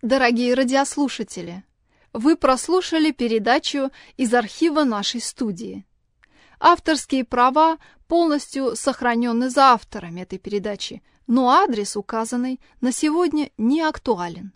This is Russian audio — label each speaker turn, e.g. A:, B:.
A: Дорогие радиослушатели, вы прослушали передачу из архива нашей студии. Авторские права полностью сохранены за авторами этой передачи, но адрес, указанный на сегодня, не актуален.